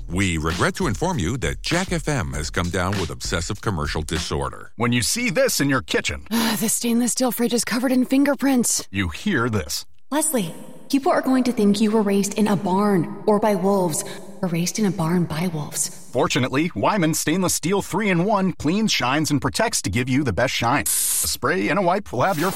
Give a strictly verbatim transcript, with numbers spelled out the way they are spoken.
We regret to inform you that Jack F M has come down with obsessive commercial disorder. When you see this in your kitchen, The stainless steel fridge is covered in fingerprints. you hear this. Leslie, people are going to think you were raised in a barn or by wolves, or raised in a barn by wolves. Fortunately, Wyman Stainless Steel three in one cleans, shines, and protects to give you the best shine. A spray and a wipe will have your